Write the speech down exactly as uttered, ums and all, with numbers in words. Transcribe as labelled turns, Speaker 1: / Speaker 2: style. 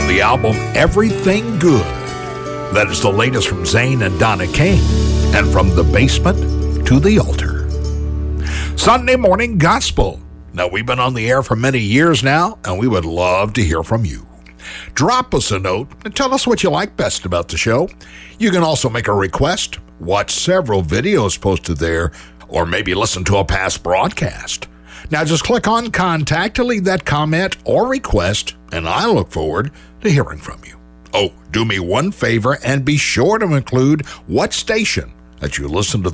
Speaker 1: the album Everything Good. That is the latest from Zane and Donna King, and From the Basement to the Altar. Sunday Morning Gospel. Now, we've been on the air for many years now, and we would love to hear from you. Drop us a note and tell us what you like best about the show. You can also make a request, watch several videos posted there, or maybe listen to a past broadcast. Now just click on Contact to leave that comment or request, and I look forward to hearing from you. Oh, do me one favor and be sure to include what station that you listen to